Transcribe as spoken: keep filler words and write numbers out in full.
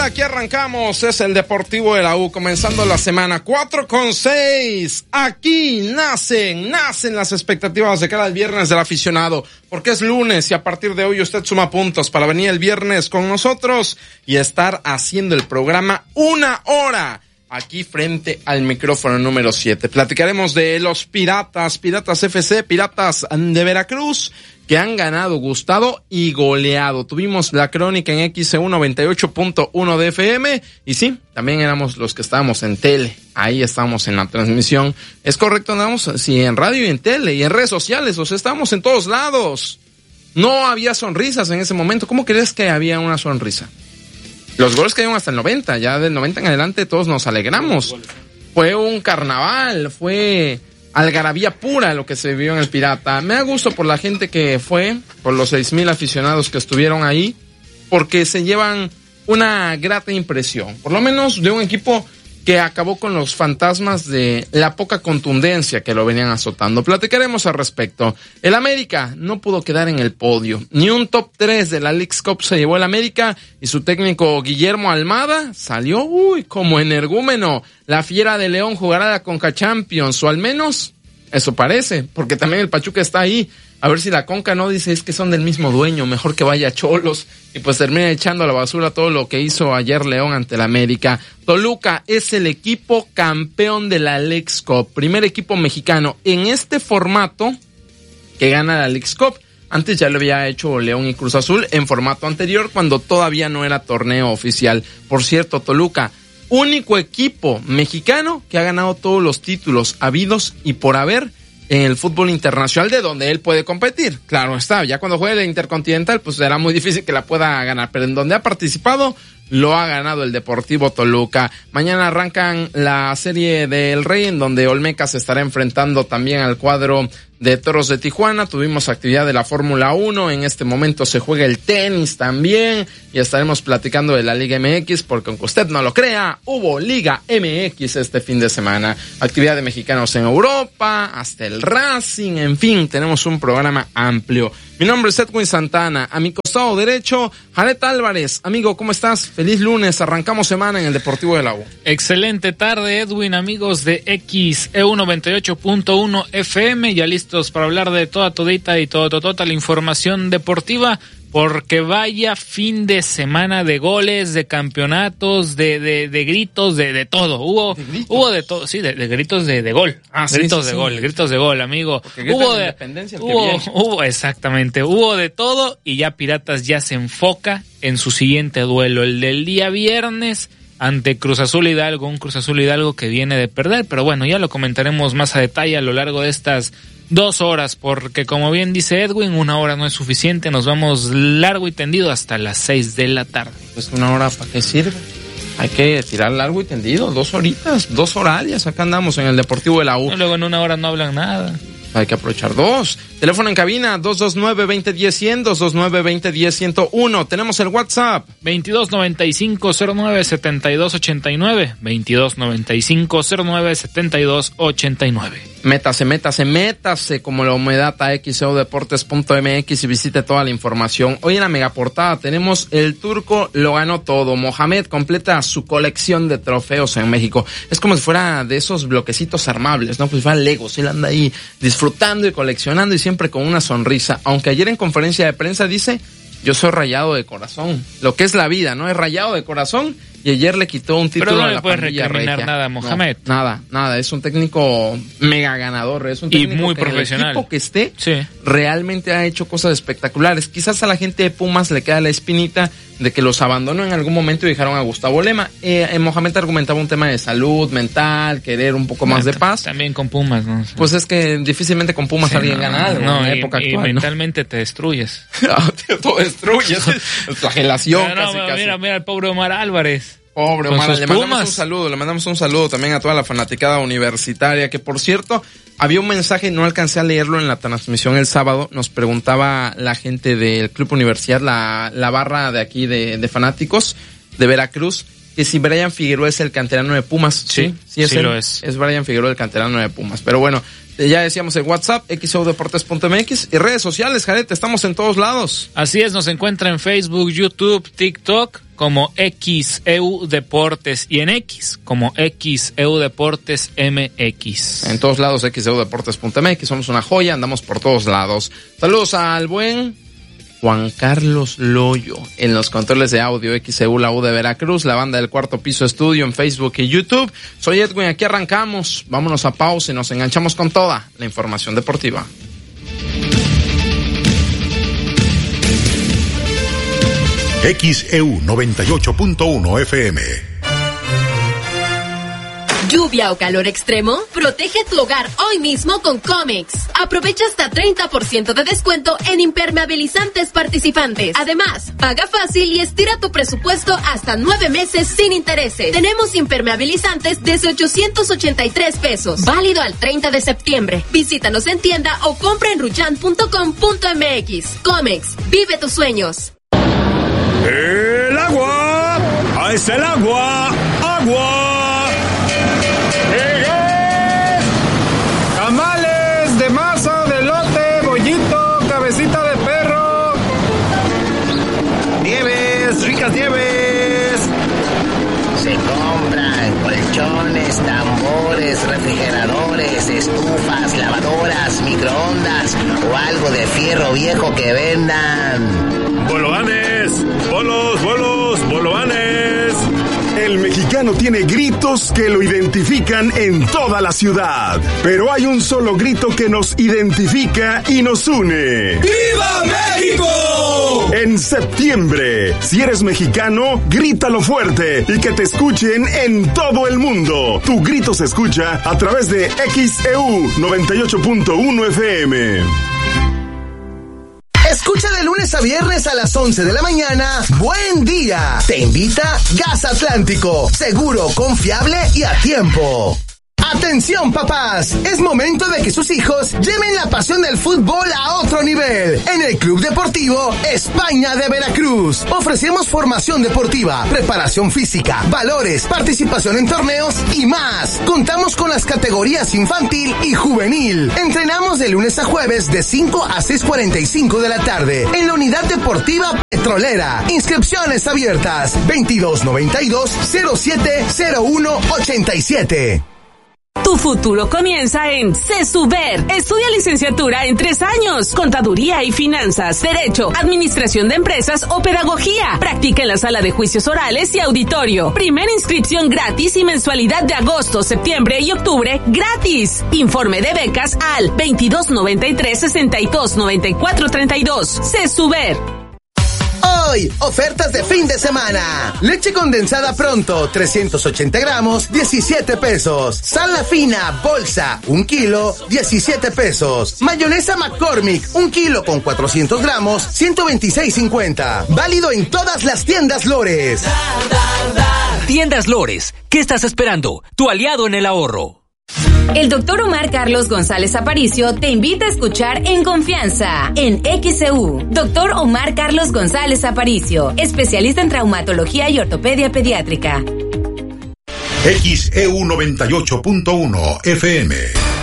aquí arrancamos, es el Deportivo de la U, comenzando la semana cuatro con seis. Aquí nacen, nacen las expectativas de cara al viernes del aficionado, porque es lunes y a partir de hoy usted suma puntos para venir el viernes con nosotros y estar haciendo el programa una hora. Aquí frente al micrófono número siete. Platicaremos de los Piratas, Piratas F C, Piratas de Veracruz, que han ganado, gustado y goleado. Tuvimos la crónica en X C U noventa y ocho punto uno de F M y sí, también éramos los que estábamos en tele. Ahí estábamos en la transmisión. Es correcto, andamos sí, en radio y en tele y en redes sociales, o sea, estábamos en todos lados. No había sonrisas en ese momento. ¿Cómo crees que había una sonrisa? Los goles cayeron hasta el noventa, ya del noventa en adelante todos nos alegramos. Fue un carnaval, fue algarabía pura lo que se vio en el Pirata. Me da gusto por la gente que fue, por los seis mil aficionados que estuvieron ahí, porque se llevan una grata impresión, por lo menos de un equipo que acabó con los fantasmas de la poca contundencia que lo venían azotando. Platicaremos al respecto. El América no pudo quedar en el podio. Ni un top tres de la Leagues Cup se llevó el América y su técnico Guillermo Almada salió, uy, como energúmeno. La Fiera de León jugará la Conca Champions, o al menos eso parece, porque también el Pachuca está ahí. A ver si la Conca no dice, es que son del mismo dueño, mejor que vaya Cholos, y pues termina echando a la basura todo lo que hizo ayer León ante el América. Toluca es el equipo campeón de la Leagues Cup, primer equipo mexicano en este formato que gana la Leagues Cup. Antes ya lo había hecho León y Cruz Azul en formato anterior, cuando todavía no era torneo oficial. Por cierto, Toluca, único equipo mexicano que ha ganado todos los títulos habidos y por haber en el fútbol internacional, de donde él puede competir. Claro está, ya cuando juegue la Intercontinental, pues será muy difícil que la pueda ganar, pero en donde ha participado, lo ha ganado el Deportivo Toluca. Mañana arrancan la Serie del Rey, en donde Olmeca se estará enfrentando también al cuadro de Toros de Tijuana. Tuvimos actividad de la Fórmula uno, en este momento se juega el tenis también, y estaremos platicando de la Liga M X, porque aunque usted no lo crea, hubo Liga M X este fin de semana. Actividad de mexicanos en Europa, hasta el Racing, en fin, tenemos un programa amplio. Mi nombre es Edwin Santana, a mi costado derecho, Jared Álvarez. Amigo, ¿cómo estás? Feliz lunes, arrancamos semana en el Deportivo de la U. Excelente tarde, Edwin, amigos de X E U noventa y ocho punto uno F M, ya listos para hablar de toda todita y toda toda la información deportiva, porque vaya fin de semana de goles, de campeonatos, de de, de gritos, de, de todo. Hubo ¿De hubo de todo, sí, de, de gritos de, de gol. Ah, gritos sí, sí, de sí. gol, gritos de gol, amigo. Hubo de hubo, hubo exactamente, hubo de todo y ya Piratas ya se enfoca en su siguiente duelo, el del día viernes ante Cruz Azul Hidalgo, un Cruz Azul Hidalgo que viene de perder, pero bueno, ya lo comentaremos más a detalle a lo largo de estas dos horas, porque como bien dice Edwin, una hora no es suficiente, nos vamos largo y tendido hasta las seis de la tarde. Pues una hora, ¿para qué sirve? Hay que tirar largo y tendido, dos horitas, dos horarias, acá andamos en el Deportivo de la U. No, luego en una hora no hablan nada. Hay que aprovechar dos. Teléfono en cabina, dos dos nueve, veinte diez, cien, dos dos nueve, veinte diez, ciento uno. Tenemos el WhatsApp. veintidós noventa y cinco, cero nueve, setenta y dos ochenta y nueve. veintidós noventa y cinco, cero nueve, setenta y dos ochenta y nueve. Métase, métase, métase como la humedad a x o deportes punto m x y visite toda la información. Hoy en la megaportada tenemos el turco lo ganó todo. Mohamed completa su colección de trofeos en México. Es como si fuera de esos bloquecitos armables, ¿no? Pues fuera Legos. Él anda ahí disfrutando y coleccionando y siempre con una sonrisa. Aunque ayer en conferencia de prensa dice, yo soy rayado de corazón. Lo que es la vida, ¿no? Es rayado de corazón. Y ayer le quitó un título Pero no a le la puedes pandilla recriminar regia. nada, Mohamed. No, nada, nada. Es un técnico mega ganador. Es un técnico y muy que profesional. En el equipo que esté, sí, realmente ha hecho cosas espectaculares. Quizás a la gente de Pumas le queda la espinita de que los abandonó en algún momento y dejaron a Gustavo Lema. Eh, eh, Mohamed argumentaba un tema de salud mental, querer un poco más de paz. También con Pumas, ¿no? Sí. Pues es que difícilmente con Pumas sí, alguien no, gana algo no, en la y, época y actual. mentalmente ¿no? te destruyes. Todo destruyes. Flagelación, no, casi, no, casi. Mira, mira el pobre Omar Álvarez. Pobre Omar, le mandamos un saludo, le mandamos un saludo también a toda la fanaticada universitaria, que por cierto, había un mensaje, no alcancé a leerlo en la transmisión el sábado, nos preguntaba la gente del Club Universidad, la, la barra de aquí de, de fanáticos de Veracruz, que si Brian Figueroa es el canterano de Pumas. Sí, sí, es sí él. lo es. Es Brian Figueroa el canterano de Pumas. Pero bueno, ya decíamos el WhatsApp, x e u deportes punto m x, y redes sociales, Jared, estamos en todos lados. Así es, nos encuentra en Facebook, YouTube, TikTok como X E U Deportes y en X como X E U Deportes M X. En todos lados, x e u deportes punto m x, somos una joya, andamos por todos lados. Saludos al buen Juan Carlos Loyo en los controles de audio, X E U, la U de Veracruz, la banda del Cuarto Piso Estudio en Facebook y YouTube. Soy Edwin, aquí arrancamos, vámonos a pausa y nos enganchamos con toda la información deportiva. X E U noventa y ocho punto uno F M. ¿Lluvia o calor extremo? Protege tu hogar hoy mismo con Comex. Aprovecha hasta treinta por ciento de descuento en impermeabilizantes participantes. Además, paga fácil y estira tu presupuesto hasta nueve meses sin intereses. Tenemos impermeabilizantes desde ochocientos ochenta y tres pesos. Válido al treinta de septiembre. Visítanos en tienda o compra en ruyan punto com punto m x. Comex, vive tus sueños. ¡El agua! ¡Ah, es el agua! ¡Agua! Tamales de masa, de elote, bollito, cabecita de perro. Nieves, ricas nieves. Se compran colchones, tambores, refrigeradores, estufas, lavadoras, microondas o algo de fierro viejo que vendan. ¡Bolovanes! ¡Bolos, bolos, bolovanes! El mexicano tiene gritos que lo identifican en toda la ciudad, pero hay un solo grito que nos identifica y nos une. ¡Viva México! En septiembre, si eres mexicano, grítalo fuerte y que te escuchen en todo el mundo. Tu grito se escucha a través de X E U noventa y ocho punto uno F M. Escucha de lunes a viernes a las once de la mañana. Buen día. Te invita Gas Atlántico. Seguro, confiable y a tiempo. Atención papás, es momento de que sus hijos lleven la pasión del fútbol a otro nivel. En el Club Deportivo España de Veracruz ofrecemos formación deportiva, preparación física, valores, participación en torneos y más. Contamos con las categorías infantil y juvenil. Entrenamos de lunes a jueves de cinco a seis cuarenta y cinco de la tarde en la unidad deportiva Petrolera. Inscripciones abiertas veintidós noventa y dos cero siete cero uno ochenta y siete. Tu futuro comienza en CESUBER. Estudia licenciatura en tres años. Contaduría y finanzas, derecho, administración de empresas o pedagogía. Practica en la sala de juicios orales y auditorio. Primera inscripción gratis y mensualidad de agosto, septiembre y octubre gratis. Informe de becas al veintidós noventa y tres sesenta y dos noventa y cuatro treinta y dos. CESUBER. Hoy, ofertas de fin de semana. Leche condensada Pronto, trescientos ochenta gramos, diecisiete pesos. Sal La Fina, bolsa, un kilo, diecisiete pesos. Mayonesa McCormick, un kilo con cuatrocientos gramos, ciento veintiséis cincuenta. Válido en todas las tiendas Lores. Tiendas Lores, ¿qué estás esperando? Tu aliado en el ahorro. El doctor Omar Carlos González Aparicio te invita a escuchar En Confianza, en X E U. Doctor Omar Carlos González Aparicio, especialista en traumatología y ortopedia pediátrica. X E U noventa y ocho punto uno F M.